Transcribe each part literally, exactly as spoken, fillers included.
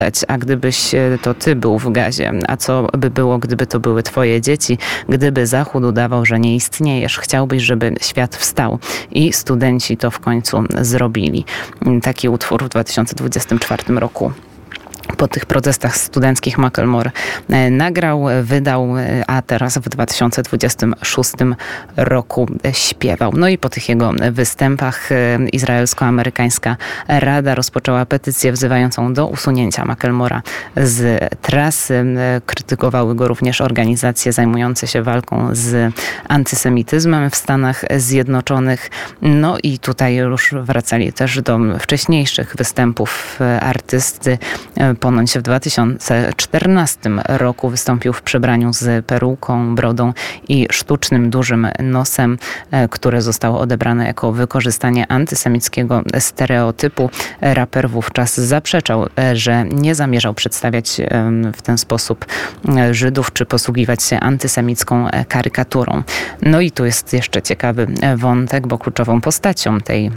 A gdybyś to ty był w gazie, a co by było, gdyby to były twoje dzieci, gdyby Zachód udawał, że nie istniejesz, chciałbyś, żeby świat wstał i studenci to w końcu zrobili. Taki utwór w dwa tysiące dwudziestym czwartym roku. Po tych protestach studenckich Macklemore nagrał, wydał, a teraz w dwa tysiące dwudziestym szóstym roku śpiewał. No i po tych jego występach izraelsko-amerykańska Rada rozpoczęła petycję wzywającą do usunięcia Macklemora z trasy. Krytykowały go również organizacje zajmujące się walką z antysemityzmem w Stanach Zjednoczonych. No i tutaj już wracali też do wcześniejszych występów artysty. Ponoć w dwa tysiące czternastym roku wystąpił w przebraniu z peruką, brodą i sztucznym dużym nosem, które zostało odebrane jako wykorzystanie antysemickiego stereotypu. Raper wówczas zaprzeczał, że nie zamierzał przedstawiać w ten sposób Żydów czy posługiwać się antysemicką karykaturą. No i tu jest jeszcze ciekawy wątek, bo kluczową postacią tej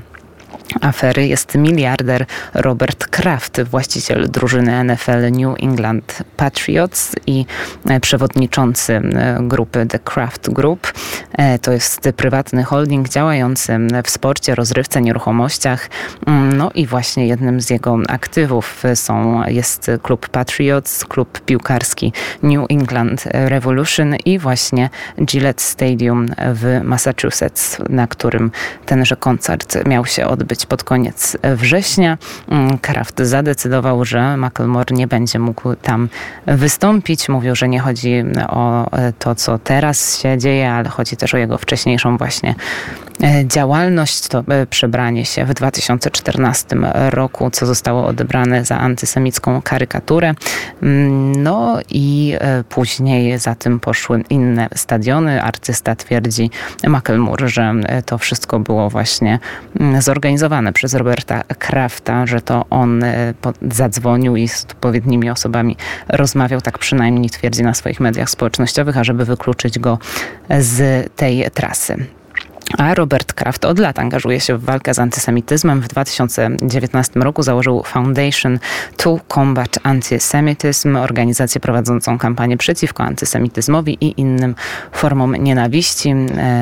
afery jest miliarder Robert Kraft, właściciel drużyny N F L New England Patriots i przewodniczący grupy The Kraft Group. To jest prywatny holding działający w sporcie, rozrywce, nieruchomościach. No i właśnie jednym z jego aktywów są, jest klub Patriots, klub piłkarski New England Revolution i właśnie Gillette Stadium w Massachusetts, na którym tenże koncert miał się odbyć pod koniec września. Kraft zadecydował, że Macklemore nie będzie mógł tam wystąpić. Mówił, że nie chodzi o to, co teraz się dzieje, ale chodzi też o jego wcześniejszą właśnie działalność. To przebranie się w dwa tysiące czternastym roku, co zostało odebrane za antysemicką karykaturę. No i później za tym poszły inne stadiony. Artysta twierdzi, Macklemore, że to wszystko było właśnie zorganizowane przez Roberta Krafta, że to on zadzwonił i z odpowiednimi osobami rozmawiał, tak przynajmniej twierdzi na swoich mediach społecznościowych, ażeby wykluczyć go z tej trasy. A Robert Kraft od lat angażuje się w walkę z antysemityzmem. W dwa tysiące dziewiętnastym roku założył Foundation to Combat Antisemitism, organizację prowadzącą kampanię przeciwko antysemityzmowi i innym formom nienawiści.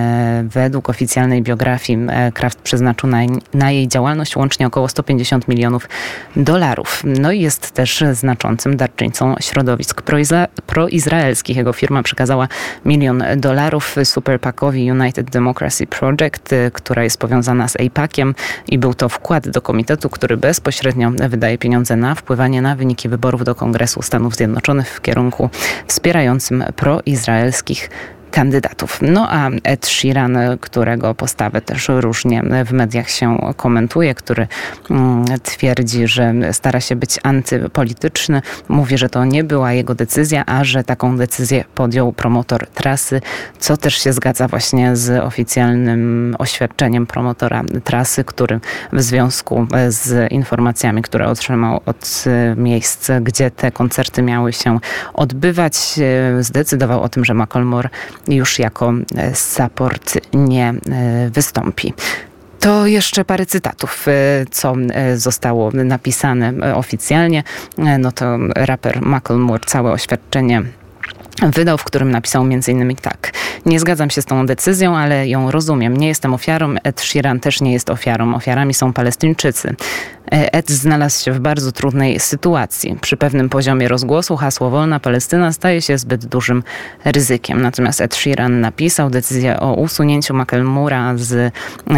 Według oficjalnej biografii Kraft przeznaczył na, na jej działalność łącznie około sto pięćdziesiąt milionów dolarów. No i jest też znaczącym darczyńcą środowisk proizra- proizraelskich. Jego firma przekazała milion dolarów Super PAC-owi United Democracy Project, która jest powiązana z AIPAC-iem i był to wkład do komitetu, który bezpośrednio wydaje pieniądze na wpływanie na wyniki wyborów do Kongresu Stanów Zjednoczonych w kierunku wspierającym proizraelskich kandydatów. No a Ed Sheeran, którego postawę też różnie w mediach się komentuje, który mm, twierdzi, że stara się być antypolityczny, mówi, że to nie była jego decyzja, a że taką decyzję podjął promotor trasy, co też się zgadza właśnie z oficjalnym oświadczeniem promotora trasy, który w związku z informacjami, które otrzymał od miejsc, gdzie te koncerty miały się odbywać, zdecydował o tym, że Macklemore już jako support nie wystąpi. To jeszcze parę cytatów, co zostało napisane oficjalnie. No to raper Macklemore całe oświadczenie wydał, w którym napisał między innymi tak. Nie zgadzam się z tą decyzją, ale ją rozumiem. Nie jestem ofiarą. Ed Sheeran też nie jest ofiarą. Ofiarami są Palestyńczycy. Ed znalazł się w bardzo trudnej sytuacji. Przy pewnym poziomie rozgłosu hasło Wolna Palestyna staje się zbyt dużym ryzykiem. Natomiast Ed Sheeran napisał, decyzję o usunięciu Macklemora z e,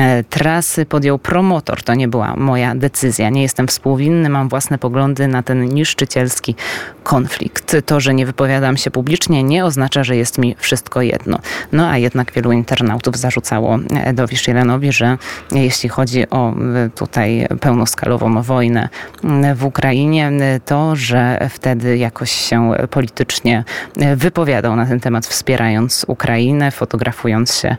trasy podjął promotor. To nie była moja decyzja. Nie jestem współwinny, mam własne poglądy na ten niszczycielski konflikt. To, że nie wypowiadam się publicznie, nie oznacza, że jest mi wszystko jedno. No a jednak wielu internautów zarzucało Edowi Sheeranowi, że jeśli chodzi o tutaj pełnoskalową wojnę w Ukrainie, to, że wtedy jakoś się politycznie wypowiadał na ten temat, wspierając Ukrainę, fotografując się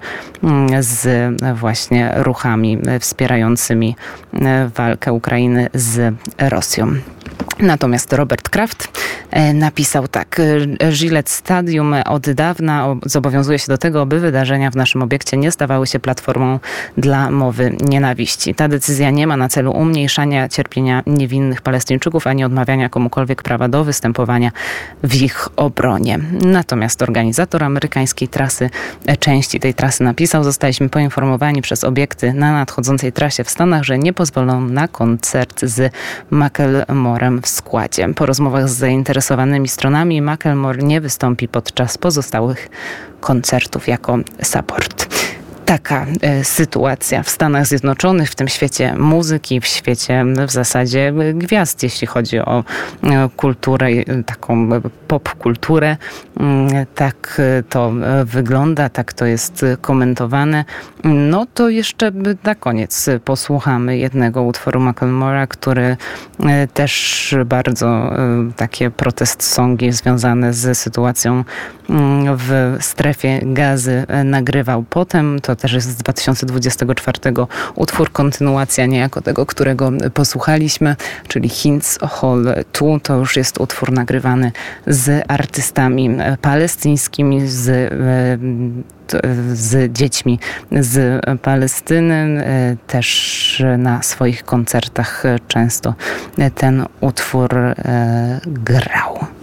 z właśnie ruchami wspierającymi walkę Ukrainy z Rosją. Natomiast Robert Kraft napisał tak. Gillette Stadium od dawna zobowiązuje się do tego, by wydarzenia w naszym obiekcie nie stawały się platformą dla mowy nienawiści. Ta decyzja nie ma na celu umniejszania cierpienia niewinnych Palestyńczyków, ani odmawiania komukolwiek prawa do występowania w ich obronie. Natomiast organizator amerykańskiej trasy, części tej trasy napisał: zostaliśmy poinformowani przez obiekty na nadchodzącej trasie w Stanach, że nie pozwolą na koncert z Macklemorem w składzie. Po rozmowach z zainteresowanymi stronami Macklemore nie wystąpi podczas pozostałych koncertów jako support. Taka e, sytuacja w Stanach Zjednoczonych, w tym świecie muzyki, w świecie w zasadzie gwiazd, jeśli chodzi o e, kulturę, taką pop-kulturę. E, tak to wygląda, tak to jest komentowane. No to jeszcze na koniec posłuchamy jednego utworu Macklemora, który e, też bardzo e, takie protest songi związane z sytuacją w strefie Gazy nagrywał potem. To też jest z dwa tysiące dwudziestego czwartego utwór, kontynuacja niejako tego, którego posłuchaliśmy, czyli Hinds Hall dwa. To już jest utwór nagrywany z artystami palestyńskimi, z z dziećmi z Palestyny. Też na swoich koncertach często ten utwór grał.